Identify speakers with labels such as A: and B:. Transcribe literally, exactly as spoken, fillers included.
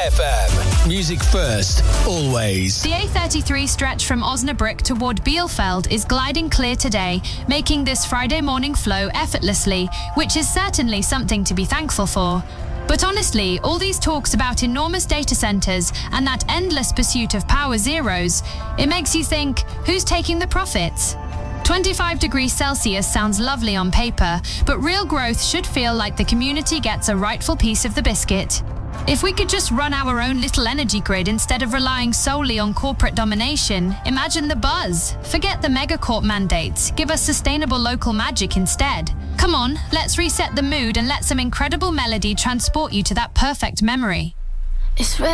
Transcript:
A: F M. Music first, always.
B: The A thirty-three stretch from Osnabrück toward Bielefeld is gliding clear today, making this Friday morning flow effortlessly, which is certainly something to be thankful for. But honestly, all these talks about enormous data centers and that endless pursuit of power zeros, it makes you think, who's taking the profits? twenty-five degrees Celsius sounds lovely on paper, but real growth should feel like the community gets a rightful piece of the biscuit. If we could just run our own little energy grid instead of relying solely on corporate domination, imagine the buzz. Forget the megacorp mandates, give us sustainable local magic instead. Come on, let's reset the mood and let some incredible melody transport you to that perfect memory.
C: It's